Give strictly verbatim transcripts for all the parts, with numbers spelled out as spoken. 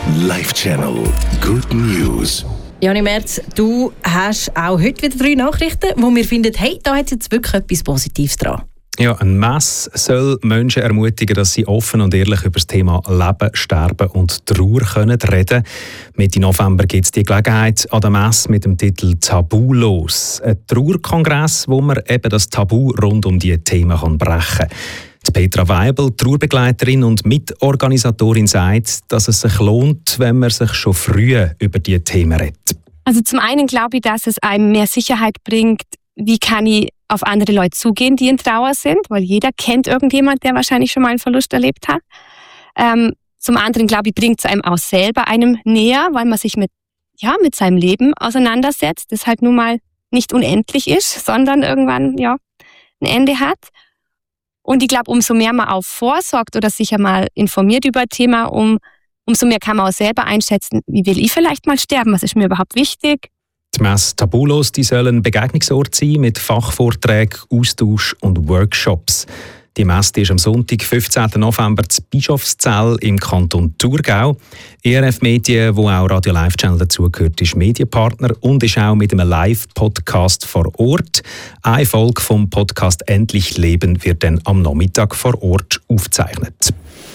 Live Channel Good News. Jani Merz, du hast auch heute wieder drei Nachrichten, wo wir finden, hey, da hat jetzt wirklich etwas Positives dran. Ja, ein Messe soll Menschen ermutigen, dass sie offen und ehrlich über das Thema Leben, Sterben und Trauer können reden. Mitte November gibt es die Gelegenheit an der Messe mit dem Titel «Tabulos». Ein Trauerkongress, wo man eben das Tabu rund um diese Themen kann brechen kann. Die Petra Weibel, Trauerbegleiterin und Mitorganisatorin, sagt, dass es sich lohnt, wenn man sich schon früh über diese Themen redet. Also zum einen glaube ich, dass es einem mehr Sicherheit bringt, wie kann ich auf andere Leute zugehen, die in Trauer sind, weil jeder kennt irgendjemand, der wahrscheinlich schon mal einen Verlust erlebt hat. Ähm, zum anderen glaube ich, bringt es einem auch selber einem näher, weil man sich mit, ja, mit seinem Leben auseinandersetzt, das halt nun mal nicht unendlich ist, sondern irgendwann ja, ein Ende hat. Und ich glaube, umso mehr man auch vorsorgt oder sich einmal informiert über ein Thema, um, umso mehr kann man auch selber einschätzen, wie will ich vielleicht mal sterben, was ist mir überhaupt wichtig. Die Messe Tabulos, die soll ein Begegnungsort sein mit Fachvorträgen, Austausch und Workshops. Die Messe ist am Sonntag, fünfzehnten November, in Bischofszell im Kanton Thurgau. E R F Medien, wo auch Radio Live Channel dazugehört, ist Medienpartner und ist auch mit einem Live-Podcast vor Ort. Eine Folge vom Podcast «Endlich Leben» wird dann am Nachmittag vor Ort aufgezeichnet.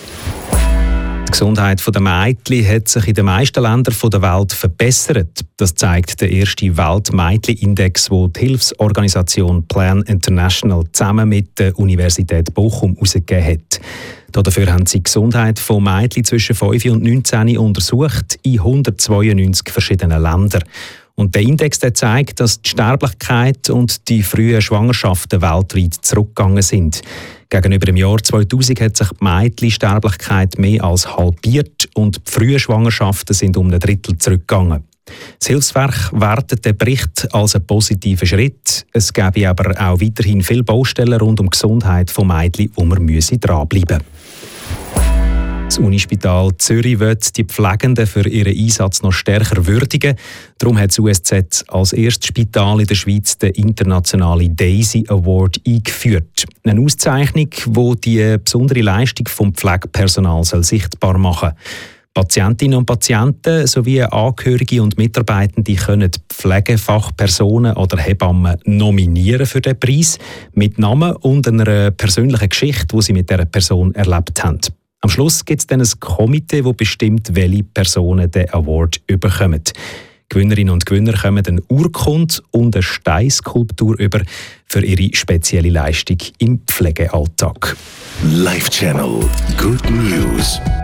Die Gesundheit der Mädchen hat sich in den meisten Ländern der Welt verbessert. Das zeigt der erste Welt-Mädchen-Index, den die Hilfsorganisation Plan International zusammen mit der Universität Bochum herausgegeben hat. Dafür haben sie die Gesundheit von Mädchen zwischen fünf und neunzehn untersucht in hundertzweiundneunzig verschiedenen Ländern. Und der Index der zeigt, dass die Sterblichkeit und die frühen Schwangerschaften weltweit zurückgegangen sind. Gegenüber dem Jahr zweitausend hat sich die Mädchensterblichkeit mehr als halbiert und die frühen Schwangerschaften sind um ein Drittel zurückgegangen. Das Hilfswerk wertet den Bericht als einen positiven Schritt. Es gäbe aber auch weiterhin viele Baustellen rund um die Gesundheit von Mädchen, wo man dranbleiben müsse. Das Unispital Zürich wird die Pflegenden für ihren Einsatz noch stärker würdigen. Darum hat das U S Z als erstes Spital in der Schweiz den internationalen Daisy Award eingeführt. Eine Auszeichnung, die die besondere Leistung des Pflegepersonals sichtbar machen soll. Patientinnen und Patienten sowie Angehörige und Mitarbeitende können Pflegefachpersonen oder Hebammen nominieren für den Preis mit Namen und einer persönlichen Geschichte, die sie mit dieser Person erlebt haben. Am Schluss gibt es dann ein Komitee, das bestimmt, welche Personen den Award bekommen. Gewinnerinnen und Gewinner kommen eine Urkunde und eine Steinskulptur über für ihre spezielle Leistung im Pflegealltag. Live Channel Good News.